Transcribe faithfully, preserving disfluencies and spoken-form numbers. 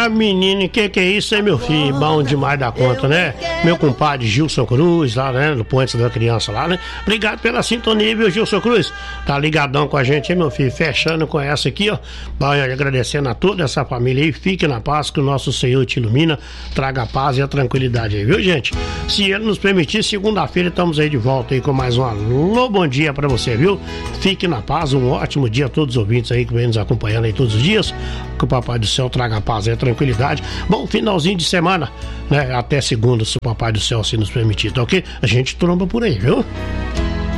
Ah, menino, que que é isso, hein, meu filho? Bom demais da conta, né? Meu compadre Gilson Cruz, lá, né? Do Pontes da Criança lá, né? Obrigado pela sintonia, viu, Gilson Cruz? Tá ligadão com a gente, hein, meu filho? Fechando com essa aqui, ó. Bom, agradecendo a toda essa família aí. Fique na paz, que o nosso Senhor te ilumina. Traga a paz e a tranquilidade aí, viu, gente? Se ele nos permitir, segunda-feira estamos aí de volta aí com mais um alô, bom dia pra você, viu? Fique na paz, um ótimo dia a todos os ouvintes aí que vem nos acompanhando aí todos os dias. Que o Papai do Céu traga a paz e a tranquilidade. Bom finalzinho de semana, né? Até segunda, se o Papai do Céu assim nos permitir, tá ok? A gente tromba por aí, viu?